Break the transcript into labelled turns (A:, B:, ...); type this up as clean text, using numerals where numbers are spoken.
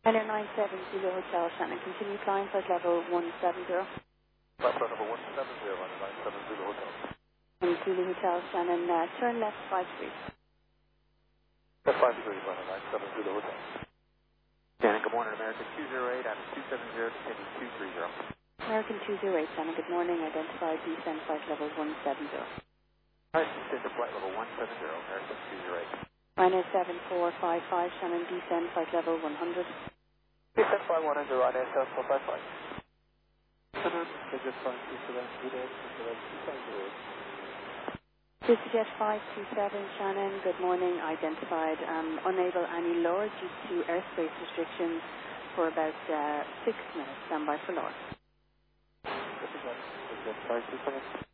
A: Niner 97 Zulu Hotel, Shannon. Continue flying flight level 170.
B: Flight level 170 on 97 Zulu Hotel.
A: And Zulu Hotel, Shannon, turn left 53.
B: Left 53 on 97 Zulu Hotel.
C: Shannon, good morning, American 208, I'm 270, continue 230.
A: American 208, Shannon, good morning. Identified descent flight level 170.
C: Alright, descend to flight level 170, American 208.
A: Niner 7455, Shannon, descend flight level 100.
B: Descent flight 100 on ASL 455.
A: VistaJet 527, Shannon, good morning. Identified unable any lower due to airspace restrictions for about 6 minutes. Stand by for lower.
B: VistaJet 527.